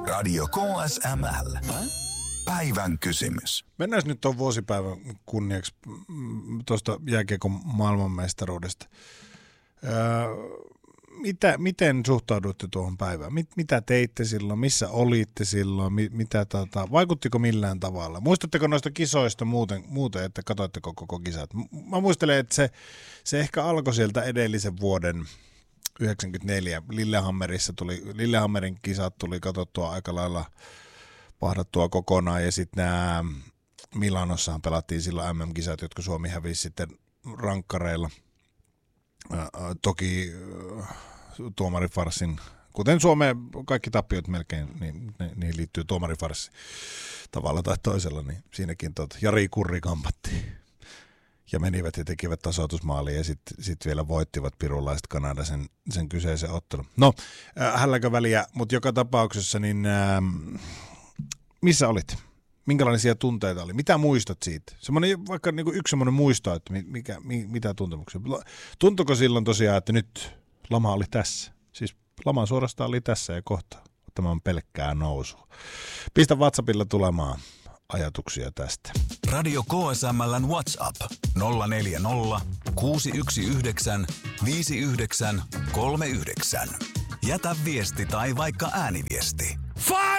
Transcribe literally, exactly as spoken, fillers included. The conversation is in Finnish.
Radio K S M L. Päivän kysymys. Mennään nyt tuon vuosipäivän kunniaksi tuosta jääkiekon maailmanmestaruudesta. Öö, mitä, miten suhtauduitte tuohon päivään? Mit, mitä teitte silloin? Missä olitte silloin? Mi, mitä, tota, vaikuttiko millään tavalla? Muistatteko noista kisoista muuten, muuten että katsoitteko koko kisat? Mä muistelen, että se, se ehkä alkoi sieltä edellisen vuoden yhdeksänkymmentäneljä. Lillehammerissa tuli, Lillehammerin kisat tuli katsottua aika lailla pahdattua kokonaan, ja sitten nämä Milanossahan pelattiin silloin M M-kisat, jotka Suomi hävisi sitten rankkareilla. Ää, toki äh, tuomarifarssin, kuten Suomeen kaikki tappiot melkein, niin ne, niihin liittyy tuomarifarssi tavalla tai toisella, niin siinäkin tota, Jari Kurri kampattiin. Ja menivät ja tekivät tasoitusmaaliin ja sitten sit vielä voittivat pirulaiset Kanada sen, sen kyseisen ottelun. No, äh, hälläkö väliä, mutta joka tapauksessa, niin äh, missä olit? Minkälaisia tunteita oli? Mitä muistat siitä? Semmoinen, vaikka niinku yksi semmoinen muisto, että mikä, mi, mitä tuntemuksia. Tuntuiko silloin tosiaan, että nyt lama oli tässä? Siis lama suorastaan oli tässä ja kohta tämä on pelkkää nousua. Pistä WhatsAppilla tulemaan ajatuksia tästä. Radio K S M L:n WhatsApp nolla neljä nolla, kuusi yksi yhdeksän, viisi yhdeksän, kolme yhdeksän. Jätä viesti tai vaikka ääniviesti. Fire!